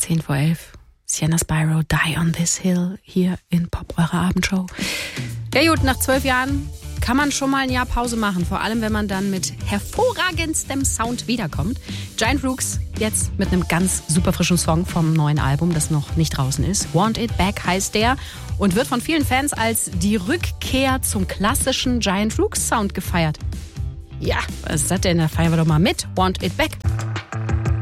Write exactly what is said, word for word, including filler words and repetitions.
zehn vor elf. Sienna Spyro, Die on This Hill, hier in Pop, eure Abendshow. Ja gut, nach zwölf Jahren kann man schon mal ein Jahr Pause machen. Vor allem, wenn man dann mit hervorragendstem Sound wiederkommt. Giant Rooks jetzt mit einem ganz super frischen Song vom neuen Album, das noch nicht draußen ist. Want It Back heißt der und wird von vielen Fans als die Rückkehr zum klassischen Giant Rooks Sound gefeiert. Ja, was ist das denn? Da feiern wir doch mal mit. Want It Back.